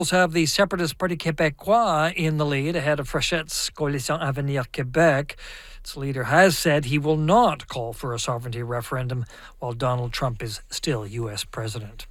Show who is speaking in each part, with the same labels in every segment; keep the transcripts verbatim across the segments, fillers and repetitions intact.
Speaker 1: have the separatist Parti Québécois in the lead ahead of Fréchette's Coalition Avenir Québec. Its leader has said he will not call for a sovereignty referendum while Donald Trump is still U S president.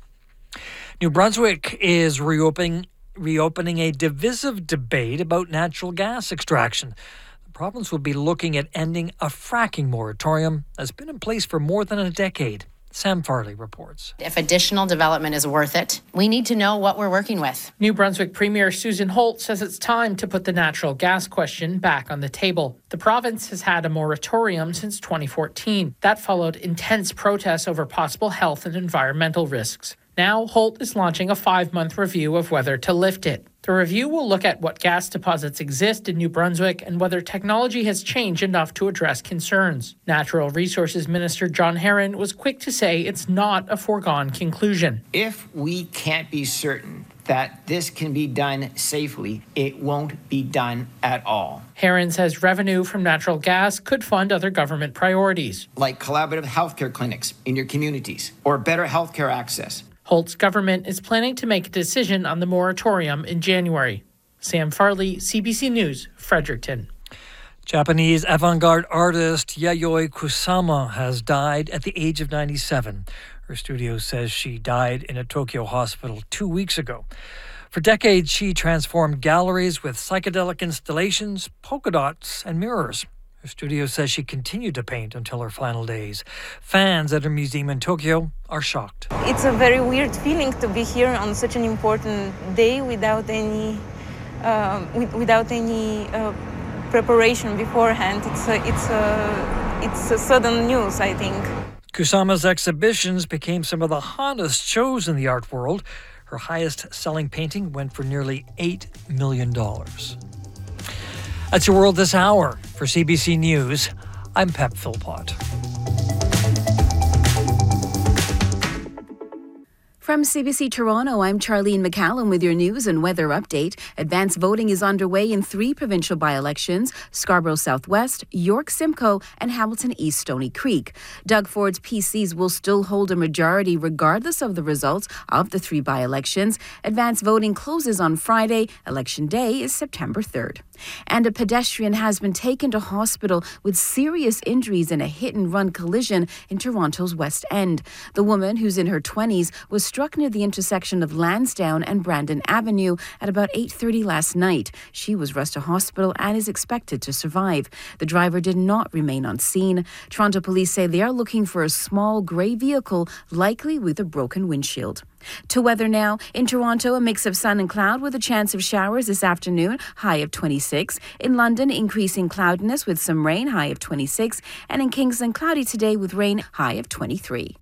Speaker 1: New Brunswick is reopening, reopening a divisive debate about natural gas extraction. The province will be looking at ending a fracking moratorium that's been in place for more than a decade. Sam Farley reports.
Speaker 2: If additional development is worth it, we need to know what we're working with.
Speaker 3: New Brunswick Premier Susan Holt says it's time to put the natural gas question back on the table. The province has had a moratorium since twenty fourteen. That followed intense protests over possible health and environmental risks. Now, Holt is launching a five-month review of whether to lift it. The review will look at what gas deposits exist in New Brunswick and whether technology has changed enough to address concerns. Natural Resources Minister John Herron was quick to say it's not a foregone conclusion.
Speaker 4: If we can't be certain that this can be done safely, it won't be done at all.
Speaker 3: Herron says revenue from natural gas could fund other government priorities,
Speaker 4: like collaborative healthcare clinics in your communities or better healthcare access.
Speaker 3: Holt's government is planning to make a decision on the moratorium in January. Sam Farley, C B C News, Fredericton.
Speaker 1: Japanese avant-garde artist Yayoi Kusama has died at the age of ninety-seven. Her studio says she died in a Tokyo hospital two weeks ago. For decades, she transformed galleries with psychedelic installations, polka dots, and mirrors. Her studio says she continued to paint until her final days. Fans at her museum in Tokyo are shocked.
Speaker 5: It's a very weird feeling to be here on such an important day without any, uh, without any uh, preparation beforehand. It's a, it's a, it's a sudden news, I think.
Speaker 1: Kusama's exhibitions became some of the hottest shows in the art world. Her highest-selling painting went for nearly eight million dollars. That's your world this hour. For C B C News, I'm Pep Philpott.
Speaker 6: From C B C Toronto, I'm Charlene McCallum with your news and weather update. Advanced voting is underway in three provincial by-elections: Scarborough Southwest, York Simcoe, and Hamilton East Stony Creek. Doug Ford's P Cs will still hold a majority regardless of the results of the three by-elections. Advanced voting closes on Friday. Election day is September third. And a pedestrian has been taken to hospital with serious injuries in a hit-and-run collision in Toronto's West End. The woman, who's in her twenties, was struck near the intersection of Lansdowne and Brandon Avenue at about eight thirty last night. She was rushed to hospital and is expected to survive. The driver did not remain on scene. Toronto police say they are looking for a small grey vehicle, likely with a broken windshield. To weather now. In Toronto, a mix of sun and cloud with a chance of showers this afternoon, high of twenty-six. In London, increasing cloudiness with some rain, high of twenty-six. And in Kingston, cloudy today with rain, high of twenty-three.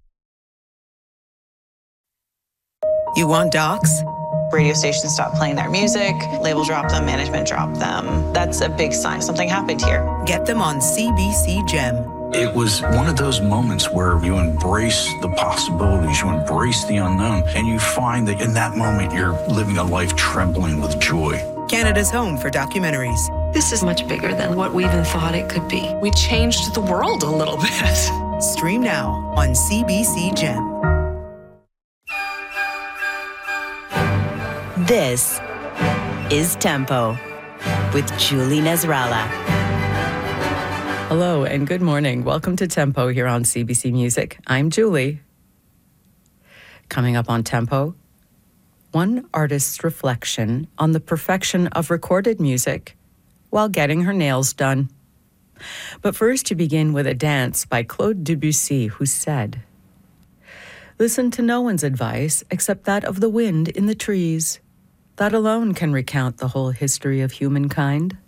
Speaker 7: You want docs? Radio stations stop playing their music, label drop them, management drop them. That's a big sign something happened here.
Speaker 8: Get them on C B C Gem.
Speaker 9: It was one of those moments where you embrace the possibilities, you embrace the unknown, and you find that in that moment you're living a life trembling with joy.
Speaker 8: Canada's home for documentaries.
Speaker 10: This is much bigger than what we even thought it could be. We changed the world a little bit.
Speaker 8: Stream now on C B C Gem.
Speaker 11: This is Tempo with Julie Nasrallah.
Speaker 12: Hello and good morning. Welcome to Tempo here on C B C Music. I'm Julie. Coming up on Tempo, one artist's reflection on the perfection of recorded music while getting her nails done. But first, to begin with a dance by Claude Debussy, who said, "Listen to no one's advice except that of the wind in the trees. That alone can recount the whole history of humankind."